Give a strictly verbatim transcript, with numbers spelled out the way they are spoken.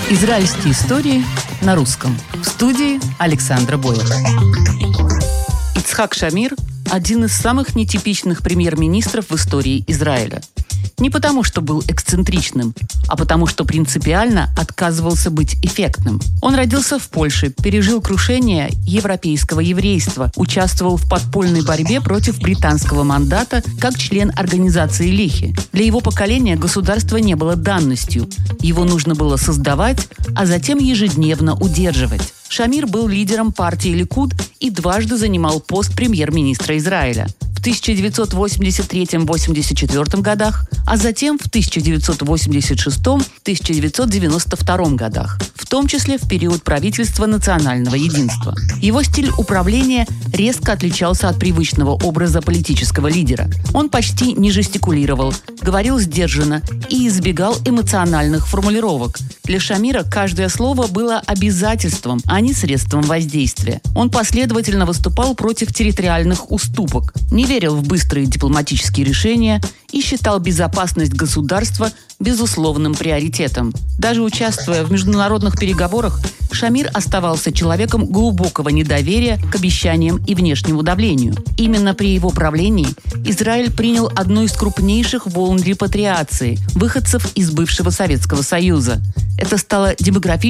Израильские истории на русском. В студии Александра Бойко. Ицхак Шамир – один из самых нетипичных премьер-министров в истории Израиля. Не потому, что был эксцентричным, а потому, что принципиально отказывался быть эффектным. Он родился в Польше, пережил крушение европейского еврейства, участвовал в подпольной борьбе против британского мандата как член организации Лихи. Для его поколения государство не было данностью. Его нужно было создавать, а затем ежедневно удерживать. Шамир был лидером партии Ликуд и дважды занимал пост премьер-министра Израиля. В тысяча девятьсот восемьдесят третьем — восемьдесят четвёртом годах, а затем в тысяча девятьсот восемьдесят шестом — тысяча девятьсот девяносто втором годах, в том числе в период правительства национального единства. Его стиль управления резко отличался от привычного образа политического лидера. Он почти не жестикулировал, говорил сдержанно и избегал эмоциональных формулировок. Для Шамира каждое слово было обязательством, а не средством воздействия. Он последовательно выступал против территориальных уступок, не верил в быстрые дипломатические решения и считал безопасность государства безусловным приоритетом. Даже участвуя в международных переговорах, Шамир оставался человеком глубокого недоверия к обещаниям и внешнему давлению. Именно при его правлении Израиль принял одну из крупнейших волн репатриации выходцев из бывшего Советского Союза. Это стало демографически